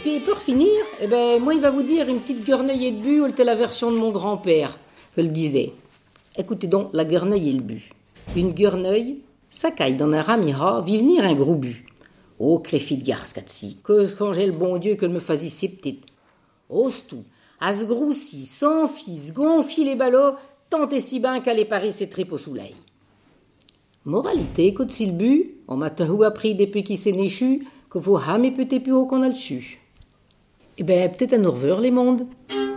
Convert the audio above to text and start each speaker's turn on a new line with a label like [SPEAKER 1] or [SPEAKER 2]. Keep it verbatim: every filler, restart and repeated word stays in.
[SPEAKER 1] puis pour finir, eh ben, moi il va vous dire une petite guerneuil et le but, ou c'était la version de mon grand-père que le disait. Écoutez donc, la guerneuil et le but. Une guerneuil, ça caille dans un ramira, vit venir un gros but. Oh, créfit de garce, Catsi, que quand j'ai le bon Dieu que me fasse si petite. Ose tout, à se groussi, sans fils, gonfie les ballots, tant et si ben qu'elle est Paris ses tripes au soleil. Moralité, écoute si le but, on m'a tout appris depuis qu'il s'est néchu, que faut jamais péter plus haut qu'on a le chu. Eh ben, peut-être un au revoir, les mondes.